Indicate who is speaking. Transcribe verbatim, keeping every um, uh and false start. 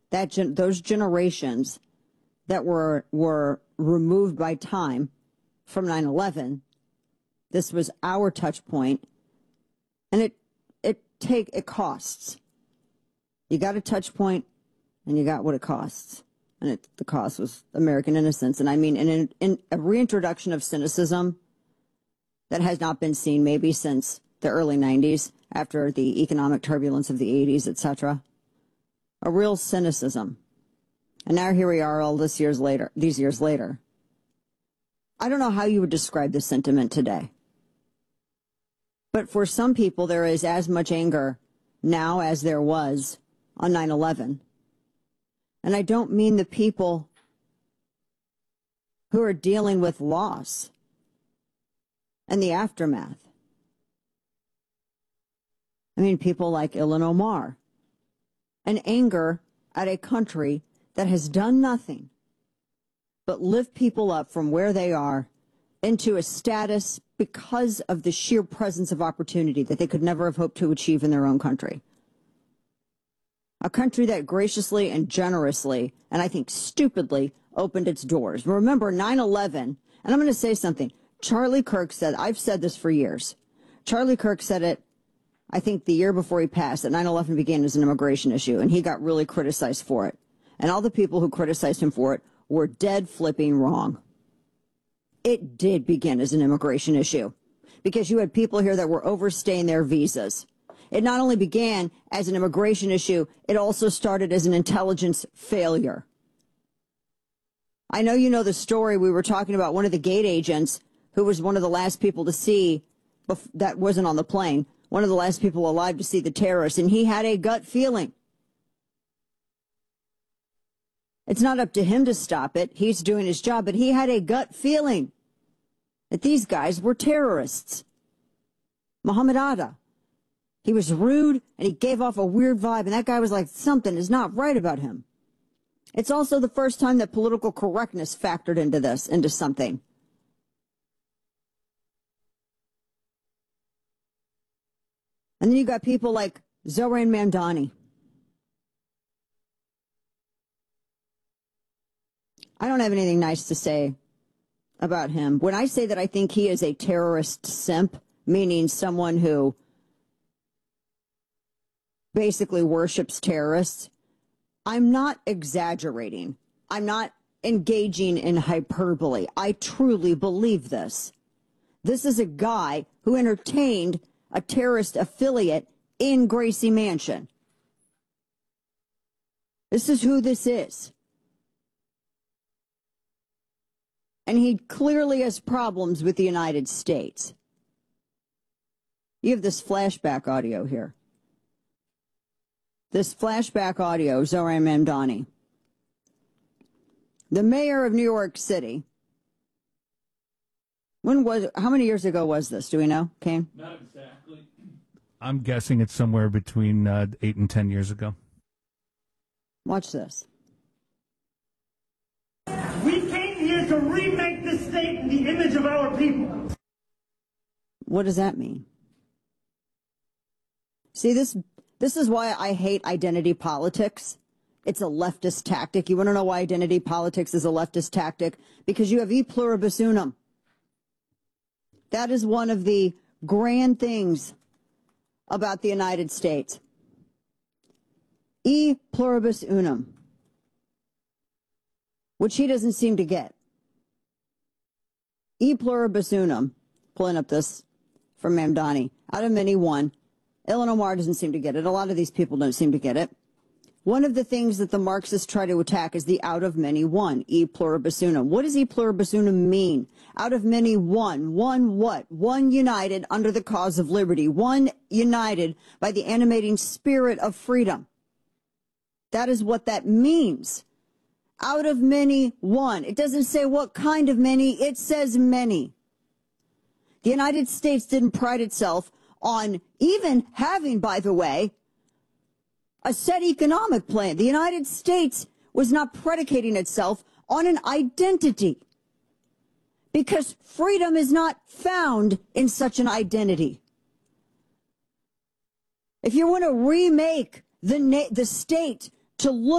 Speaker 1: that gen- those generations that were were removed by time from nine eleven, this was our touch point, and it it take it costs. You got a touch point, and you got what it costs, and it, the cost was American innocence. And I mean, in, in a reintroduction of cynicism that has not been seen maybe since the early nineties, after the economic turbulence of the eighties, et cetera. A real cynicism. And now here we are all this years later, these years later. I don't know how you would describe the sentiment today. But for some people, there is as much anger now as there was on nine eleven. And I don't mean the people who are dealing with loss and the aftermath. I mean people like Ilhan Omar. And anger at a country that has done nothing but lift people up from where they are into a status because of the sheer presence of opportunity that they could never have hoped to achieve in their own country. A country that graciously and generously, and I think stupidly, opened its doors. Remember, nine eleven, and I'm going to say something. Charlie Kirk said, I've said this for years. Charlie Kirk said it, I think the year before he passed, that nine eleven began as an immigration issue, and he got really criticized for it. And all the people who criticized him for it were dead flipping wrong. It did begin as an immigration issue because you had people here that were overstaying their visas. It not only began as an immigration issue, it also started as an intelligence failure. I know you know the story. We were talking about one of the gate agents who was one of the last people to see, that wasn't on the plane, one of the last people alive to see the terrorists, and he had a gut feeling. It's not up to him to stop it. He's doing his job, but he had a gut feeling that these guys were terrorists. Muhammad Atta. He was rude, and he gave off a weird vibe, and that guy was like, something is not right about him. It's also the first time that political correctness factored into this, into something. And then you got people like Zohran Mamdani. I don't have anything nice to say about him. When I say that I think he is a terrorist simp, meaning someone who basically worships terrorists, I'm not exaggerating. I'm not engaging in hyperbole. I truly believe this. This is a guy who entertained a terrorist affiliate in Gracie Mansion. This is who this is. And he clearly has problems with the United States. You have this flashback audio here. This flashback audio, Zohran Mamdani. The mayor of New York City. When was, how many years ago was this? Do we know, Kane?
Speaker 2: Not exactly. I'm guessing it's somewhere between uh, eight and ten years ago.
Speaker 1: Watch this.
Speaker 3: We came here to remake this state in the image of our people.
Speaker 1: What does that mean? See, this this is why I hate identity politics. It's a leftist tactic. You want to know why identity politics is a leftist tactic? Because you have e pluribus unum. That is one of the grand things about the United States. E pluribus unum, which he doesn't seem to get. E pluribus unum, pulling up this from Mamdani, out of many one. Ilhan Omar doesn't seem to get it. A lot of these people don't seem to get it. One of the things that the Marxists try to attack is the out of many one, e pluribus unum. What does e pluribus unum mean? Out of many one. One what? One united under the cause of liberty. One united by the animating spirit of freedom. That is what that means. Out of many, one. It doesn't say what kind of many, it says many. The United States didn't pride itself on even having, by the way, a set economic plan. The United States was not predicating itself on an identity because freedom is not found in such an identity. If you want to remake the, na- the state to look